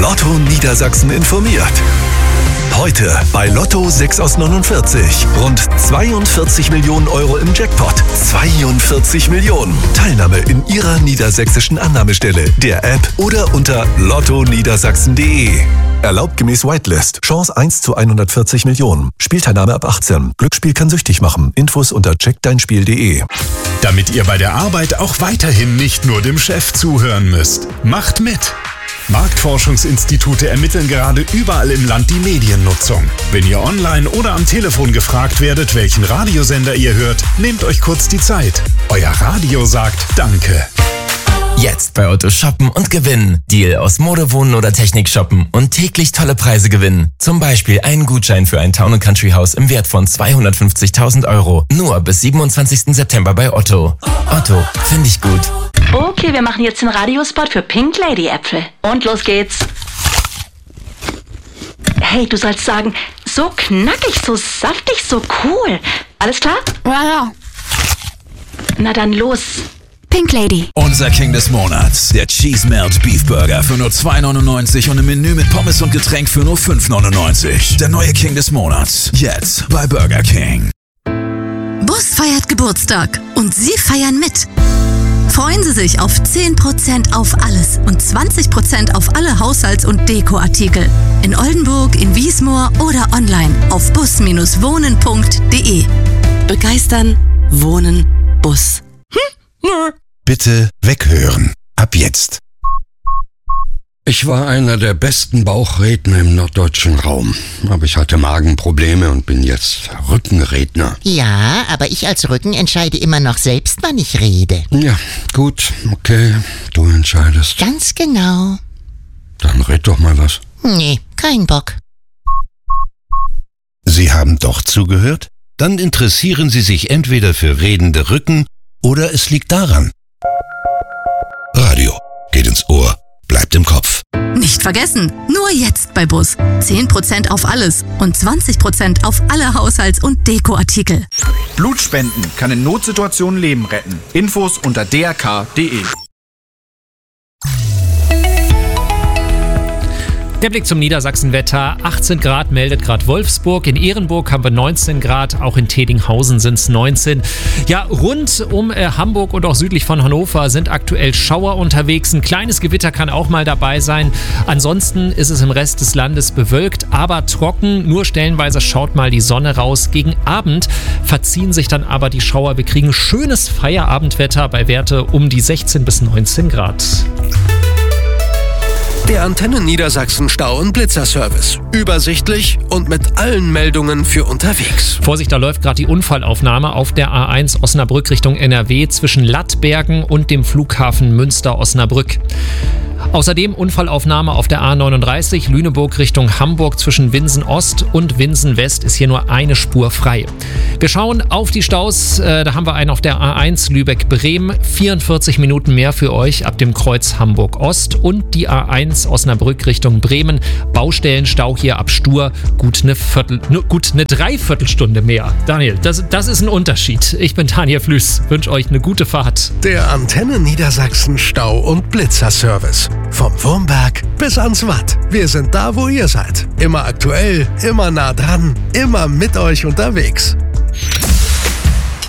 Lotto Niedersachsen informiert. Heute bei Lotto 6 aus 49. Rund 42 Millionen Euro im Jackpot. 42 Millionen. Teilnahme in Ihrer niedersächsischen Annahmestelle, der App oder unter lottoniedersachsen.de. Erlaubt gemäß Whitelist. Chance 1 zu 140 Millionen. Spielteilnahme ab 18. Glücksspiel kann süchtig machen. Infos unter checkdeinspiel.de. Damit ihr bei der Arbeit auch weiterhin nicht nur dem Chef zuhören müsst. Macht mit! Marktforschungsinstitute ermitteln gerade überall im Land die Mediennutzung. Wenn ihr online oder am Telefon gefragt werdet, welchen Radiosender ihr hört, nehmt euch kurz die Zeit. Euer Radio sagt Danke. Jetzt bei Otto shoppen und gewinnen. Deal aus Mode, Wohnen oder Technik shoppen und täglich tolle Preise gewinnen. Zum Beispiel einen Gutschein für ein Town & Country Haus im Wert von 250.000 €. Nur bis 27. September bei Otto. Otto, finde ich gut. Okay, wir machen jetzt den Radiospot für Pink Lady Äpfel. Und los geht's. Hey, du sollst sagen, so knackig, so saftig, so cool. Alles klar? Ja. Na dann los. Pink Lady. Unser King des Monats, der Cheese Melt Beef Burger für nur 2,99 € und im Menü mit Pommes und Getränk für nur 5,99 €. Der neue King des Monats, jetzt bei Burger King. Bus feiert Geburtstag und Sie feiern mit. Freuen Sie sich auf 10% auf alles und 20% auf alle Haushalts- und Dekoartikel. In Oldenburg, in Wiesmoor oder online auf bus-wohnen.de. Begeistern, wohnen, Bus. Bitte weghören. Ab jetzt. Ich war einer der besten Bauchredner im norddeutschen Raum. Aber ich hatte Magenprobleme und bin jetzt Rückenredner. Ja, aber ich als Rücken entscheide immer noch selbst, wann ich rede. Ja, gut, okay, du entscheidest. Ganz genau. Dann red doch mal was. Nee, kein Bock. Sie haben doch zugehört? Dann interessieren Sie sich entweder für redende Rücken oder es liegt daran. Radio geht ins Ohr, bleibt im Kopf. Nicht vergessen, nur jetzt bei Bus. 10% auf alles und 20% auf alle Haushalts- und Dekoartikel. Blutspenden kann in Notsituationen Leben retten. Infos unter drk.de. Der Blick zum Niedersachsenwetter. 18 Grad meldet gerade Wolfsburg. In Ehrenburg haben wir 19 Grad. Auch in Tedinghausen sind es 19. Ja, rund um Hamburg und auch südlich von Hannover sind aktuell Schauer unterwegs. Ein kleines Gewitter kann auch mal dabei sein. Ansonsten ist es im Rest des Landes bewölkt, aber trocken. Nur stellenweise schaut mal die Sonne raus. Gegen Abend verziehen sich dann aber die Schauer. Wir kriegen schönes Feierabendwetter bei Werte um die 16 bis 19 Grad. Der Antenne Niedersachsen Stau- und Blitzerservice. Übersichtlich und mit allen Meldungen für unterwegs. Vorsicht, da läuft gerade die Unfallaufnahme auf der A1 Osnabrück Richtung NRW zwischen Lattbergen und dem Flughafen Münster-Osnabrück. Außerdem Unfallaufnahme auf der A39 Lüneburg Richtung Hamburg zwischen Winsen Ost und Winsen West ist hier nur eine Spur frei. Wir schauen auf die Staus. Da haben wir einen auf der A1 Lübeck-Bremen. 44 Minuten mehr für euch ab dem Kreuz Hamburg Ost und die A1 Osnabrück Richtung Bremen. Baustellenstau hier ab Stur. Gut eine Dreiviertelstunde mehr. Daniel, das ist ein Unterschied. Ich bin Daniel Flüß. Wünsche euch eine gute Fahrt. Der Antenne Niedersachsen Stau- und Blitzerservice. Vom Wurmberg bis ans Watt. Wir sind da, wo ihr seid. Immer aktuell, immer nah dran, immer mit euch unterwegs.